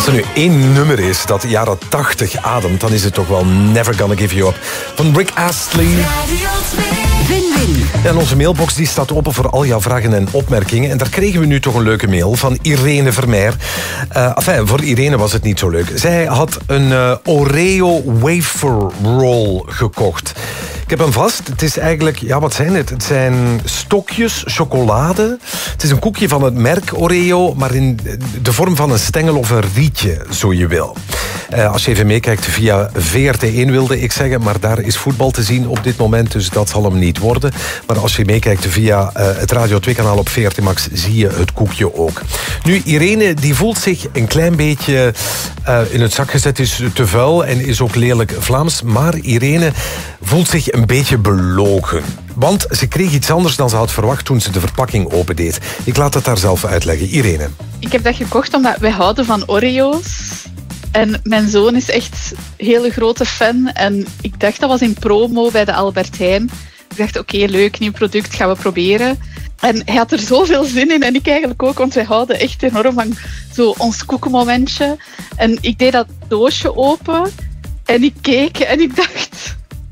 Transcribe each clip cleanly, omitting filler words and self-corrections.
er nu één nummer is dat jaren 80 ademt, dan is het toch wel Never Gonna Give You Up van Rick Astley. Win-win. En onze mailbox die staat open voor al jouw vragen en opmerkingen. En daar kregen we nu toch een leuke mail van Irene Vermeer. Voor Irene was het niet zo leuk. Zij had een Oreo wafer roll gekocht. Ik heb hem vast. Het is eigenlijk, ja, wat zijn het? Het zijn stokjes chocolade. Het is een koekje van het merk Oreo, maar in de vorm van een stengel of een rietje, zo je wil. Als je even meekijkt via VRT1 wilde ik zeggen, maar daar is voetbal te zien op dit moment, dus dat zal hem niet worden. Maar als je meekijkt via het Radio 2-kanaal op VRT Max, zie je het koekje ook. Nu, Irene, die voelt zich een klein beetje in het zak gezet, is te vuil en is ook lelijk Vlaams. Maar Irene voelt zich een beetje belogen. Want ze kreeg iets anders dan ze had verwacht toen ze de verpakking opendeed. Ik laat het haar zelf uitleggen. Irene. Ik heb dat gekocht omdat wij houden van Oreo's. En mijn zoon is echt een hele grote fan. En ik dacht, dat was in promo bij de Albert Heijn. Ik dacht, oké, leuk, nieuw product, gaan we proberen. En hij had er zoveel zin in. En ik eigenlijk ook, want wij houden echt enorm van zo ons koekenmomentje. En ik deed dat doosje open. En ik keek en ik dacht...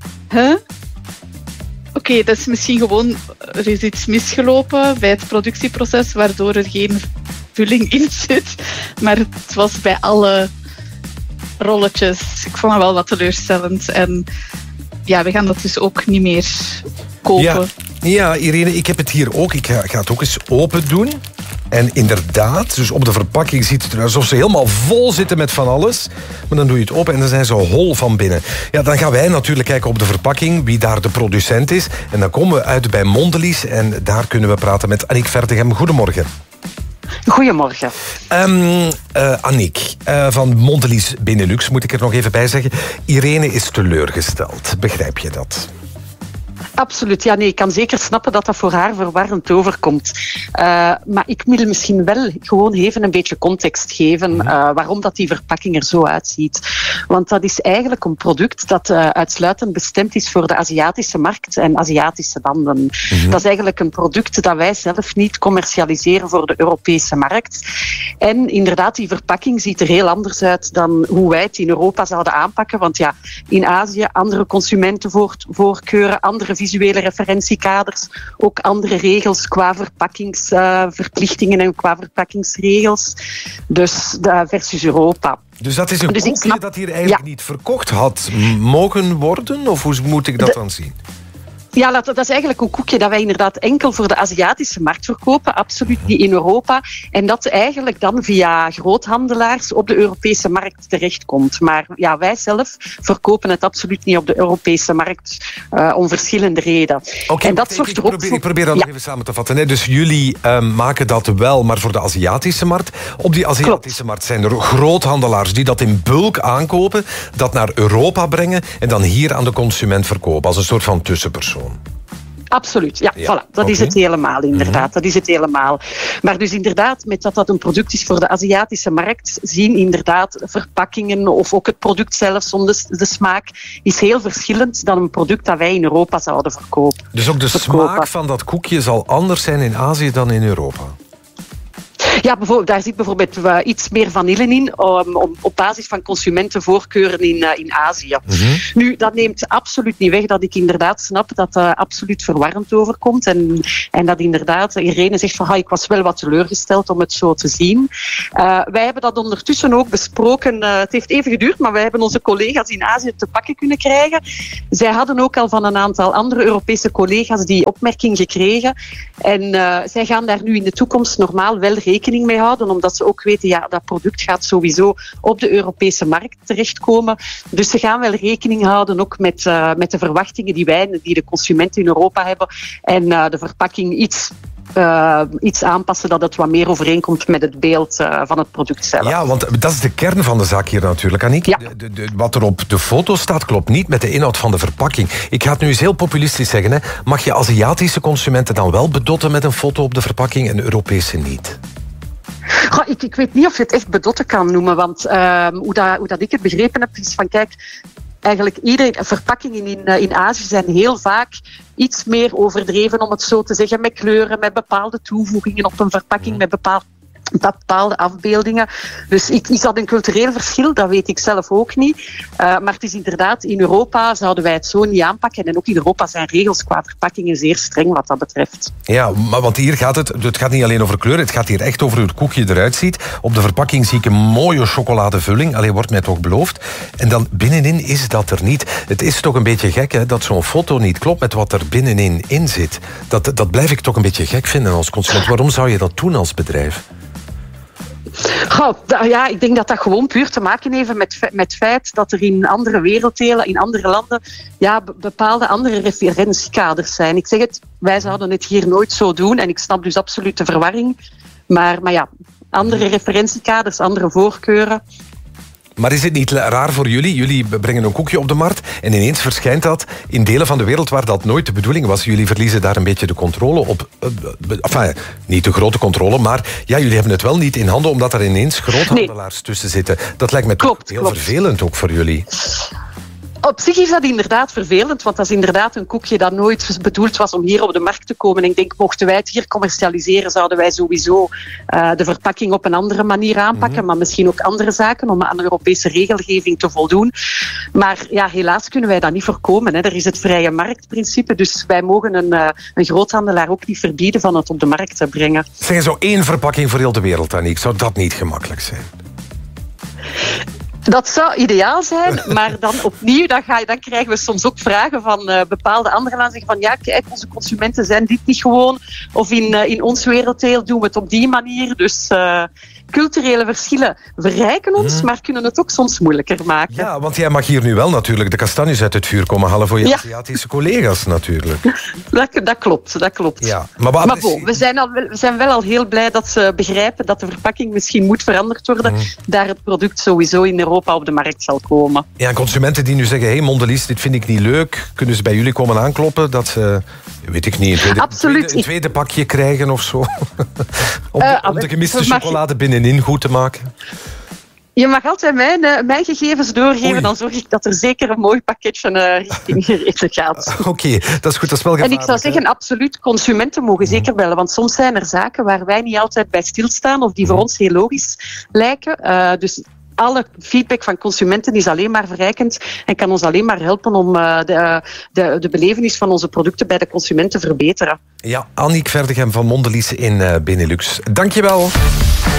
Oké, dat is misschien gewoon... Er is iets misgelopen bij het productieproces, waardoor er geen vulling in zit. Maar het was bij alle rolletjes. Ik vond het wel wat teleurstellend. En ja, we gaan dat dus ook niet meer kopen. Ja, Irene, ik heb het hier ook. Ik ga het ook eens open doen. En inderdaad, dus op de verpakking ziet het eruit alsof ze helemaal vol zitten met van alles. Maar dan doe je het open en dan zijn ze hol van binnen. Ja, dan gaan wij natuurlijk kijken op de verpakking wie daar de producent is. En dan komen we uit bij Mondelez en daar kunnen we praten met Annick Vertegem. Goedemorgen. Goedemorgen. Annick, van Mondelez Benelux moet ik er nog even bij zeggen. Irene is teleurgesteld. Begrijp je dat? Absoluut, ja, nee, ik kan zeker snappen dat dat voor haar verwarrend overkomt. Maar ik wil misschien wel gewoon even een beetje context geven waarom dat die verpakking er zo uitziet. Want dat is eigenlijk een product dat uitsluitend bestemd is voor de Aziatische markt en Aziatische landen. Dat is eigenlijk een product dat wij zelf niet commercialiseren voor de Europese markt. En inderdaad, die verpakking ziet er heel anders uit dan hoe wij het in Europa zouden aanpakken. Want ja, in Azië andere consumentenvoorkeuren, andere visuele referentiekaders, ook andere regels qua verpakkingsverplichtingen en qua verpakkingsregels. Dus versus Europa. Dus dat is een koekje dat hier eigenlijk niet verkocht had mogen worden? Of hoe moet ik dat dan zien? Ja, dat is eigenlijk een koekje dat wij inderdaad enkel voor de Aziatische markt verkopen, absoluut niet in Europa. En dat eigenlijk dan via groothandelaars op de Europese markt terechtkomt. Maar ja, wij zelf verkopen het absoluut niet op de Europese markt, om verschillende redenen. Okay, en dat zorgt er ook voor... Ik probeer dat nog even samen te vatten. Hè. Dus jullie maken dat wel, maar voor de Aziatische markt. Op die Aziatische markt zijn er groothandelaars die dat in bulk aankopen, dat naar Europa brengen en dan hier aan de consument verkopen, als een soort van tussenpersoon. Absoluut, ja, voilà. Dat is het helemaal, inderdaad. Dat is het helemaal. Maar dus inderdaad, met dat een product is voor de Aziatische markt, zien inderdaad verpakkingen of ook het product zelf zonder de smaak is heel verschillend dan een product dat wij in Europa zouden verkopen. Dus ook de smaak van dat koekje zal anders zijn in Azië dan in Europa? Ja, daar zit bijvoorbeeld iets meer vanille in, op basis van consumentenvoorkeuren in Azië. Nu, dat neemt absoluut niet weg dat ik inderdaad snap dat dat absoluut verwarrend overkomt. En dat inderdaad, Irene zegt van, ik was wel wat teleurgesteld om het zo te zien. Wij hebben dat ondertussen ook besproken. Het heeft even geduurd, maar wij hebben onze collega's in Azië te pakken kunnen krijgen. Zij hadden ook al van een aantal andere Europese collega's die opmerking gekregen. En zij gaan daar nu in de toekomst normaal wel rekening mee houden, omdat ze ook weten, ja, dat product gaat sowieso op de Europese markt terechtkomen. Dus ze gaan wel rekening houden ook met de verwachtingen die de consumenten in Europa hebben en de verpakking iets aanpassen dat het wat meer overeenkomt met het beeld van het product zelf. Ja, want dat is de kern van de zaak hier natuurlijk, Annick. Ja. Wat er op de foto staat klopt niet met de inhoud van de verpakking. Ik ga het nu eens heel populistisch zeggen. Hè. Mag je Aziatische consumenten dan wel bedotten met een foto op de verpakking en Europese niet? Ik weet niet of je het echt bedotten kan noemen, want hoe dat ik het begrepen heb, is van kijk, eigenlijk verpakkingen in Azië zijn heel vaak iets meer overdreven, om het zo te zeggen, met kleuren, met bepaalde toevoegingen op een verpakking, met bepaald bepaalde afbeeldingen. Dus is dat een cultureel verschil? Dat weet ik zelf ook niet. Maar het is inderdaad, in Europa zouden wij het zo niet aanpakken. En ook in Europa zijn regels qua verpakkingen zeer streng wat dat betreft. Ja, maar want hier gaat het gaat niet alleen over kleur, het gaat hier echt over hoe het koekje eruit ziet. Op de verpakking zie ik een mooie chocoladevulling, alleen wordt mij toch beloofd. En dan binnenin is dat er niet. Het is toch een beetje gek, hè, dat zo'n foto niet klopt met wat er binnenin in zit. Dat blijf ik toch een beetje gek vinden als consument. Waarom zou je dat doen als bedrijf? Ja, ik denk dat dat gewoon puur te maken heeft met het feit dat er in andere werelddelen, in andere landen, bepaalde andere referentiekaders zijn. Ik zeg het, wij zouden het hier nooit zo doen en ik snap dus absoluut de verwarring. Maar ja, andere referentiekaders, andere voorkeuren. Maar is het niet raar voor jullie? Jullie brengen een koekje op de markt en ineens verschijnt dat in delen van de wereld waar dat nooit de bedoeling was. Jullie verliezen daar een beetje de controle op. Enfin, niet de grote controle, maar ja, jullie hebben het wel niet in handen omdat er ineens groothandelaars tussen zitten. Dat lijkt me toch heel vervelend ook voor jullie. Op zich is dat inderdaad vervelend, want dat is inderdaad een koekje dat nooit bedoeld was om hier op de markt te komen. En ik denk, mochten wij het hier commercialiseren, zouden wij sowieso de verpakking op een andere manier aanpakken, maar misschien ook andere zaken om aan de Europese regelgeving te voldoen. Maar ja, helaas kunnen wij dat niet voorkomen. Hè. Er is het vrije marktprincipe, dus wij mogen een groothandelaar ook niet verbieden van het op de markt te brengen. Zeg, zo 1 verpakking voor heel de wereld, Aniek. Zou dat niet gemakkelijk zijn? Dat zou ideaal zijn, maar dan opnieuw, dan krijgen we soms ook vragen van bepaalde andere landen. Zeggen van ja, kijk, onze consumenten zijn dit niet gewoon. Of in ons werelddeel doen we het op die manier. Dus culturele verschillen verrijken ons, maar kunnen het ook soms moeilijker maken. Ja, want jij mag hier nu wel natuurlijk de kastanjes uit het vuur komen halen voor je Aziatische collega's natuurlijk. Dat klopt. Ja, maar we zijn wel al heel blij dat ze begrijpen dat de verpakking misschien moet veranderd worden, daar het product sowieso in Europa op de markt zal komen. Ja, en consumenten die nu zeggen, hey Mondelez, dit vind ik niet leuk, kunnen ze bij jullie komen aankloppen dat ze, weet ik niet, een tweede pakje krijgen of zo? om de gemiste chocolade binnenin goed te maken? Je mag altijd mijn gegevens doorgeven, dan zorg ik dat er zeker een mooi pakketje richting gereden gaat. Oké, dat is goed, dat is wel gevaarlijk. En ik zou zeggen, absoluut, consumenten mogen zeker bellen, want soms zijn er zaken waar wij niet altijd bij stilstaan of die voor ons heel logisch lijken. Dus alle feedback van consumenten is alleen maar verrijkend en kan ons alleen maar helpen om de belevenis van onze producten bij de consument te verbeteren. Ja, Aniek Verdegem van Mondelez in Benelux. Dank je wel.